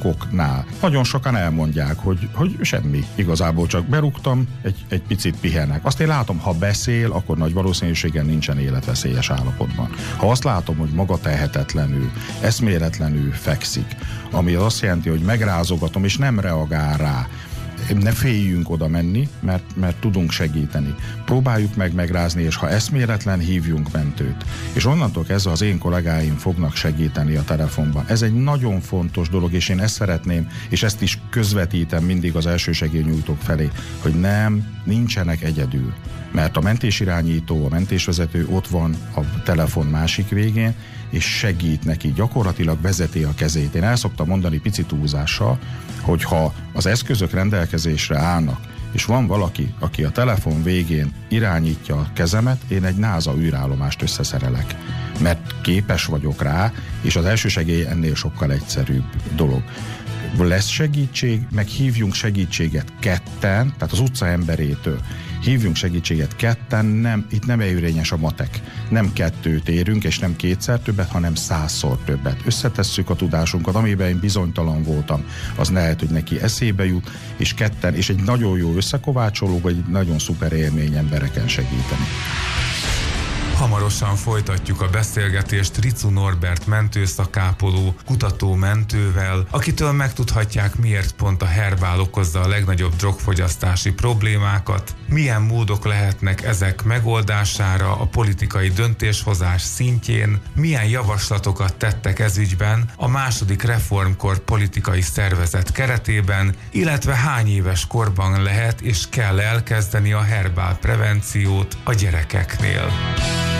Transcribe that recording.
okoknál nagyon sokan elmondják, hogy semmi, igazából csak berúgtam, egy picit pihenek. Azt én látom, ha beszél, akkor nagy valószínűséggel nincsen életveszélyes állapotban. Ha azt látom, hogy maga tehetetlenül, eszméletlenül fekszik, ami azt jelenti, hogy megrázogatom, és nem reagál rá, ne féljünk oda menni, mert tudunk segíteni. Próbáljuk meg megrázni, és ha eszméletlen, hívjunk mentőt. És onnantól kezdve az én kollégáim fognak segíteni a telefonban. Ez egy nagyon fontos dolog, és én ezt szeretném, és ezt is közvetítem mindig az elsősegélynyújtók felé, hogy nincsenek egyedül. Mert a mentésirányító, a mentésvezető ott van a telefon másik végén, és segít neki, gyakorlatilag vezeti a kezét. Én el szoktam mondani pici túlzással, hogy ha az eszközök rendelkezésre állnak, és van valaki, aki a telefon végén irányítja a kezemet, én egy NASA űrállomást összeszerelek. Mert képes vagyok rá, és az elsősegély ennél sokkal egyszerűbb dolog. Lesz segítség, meg hívjunk segítséget ketten, tehát az utca emberétől. Hívjunk segítséget ketten, itt nem érvényes a matek. Nem 2 érünk, és nem 2-szer többet, hanem 100-szor többet. Összetesszük a tudásunkat, amiben én bizonytalan voltam, az lehet, hogy neki eszébe jut, és ketten, és egy nagyon jó összekovácsoló, vagy egy nagyon szuper élmény embereken segíteni. Hamarosan folytatjuk a beszélgetést Riczú Norbert mentőszakápoló, kutató mentővel, akitől megtudhatják, miért pont a herbál okozza a legnagyobb drogfogyasztási problémákat, milyen módok lehetnek ezek megoldására a politikai döntéshozás szintjén, milyen javaslatokat tettek ezügyben a második reformkor politikai szervezet keretében, illetve hány éves korban lehet és kell elkezdeni a herbál prevenciót a gyerekeknél.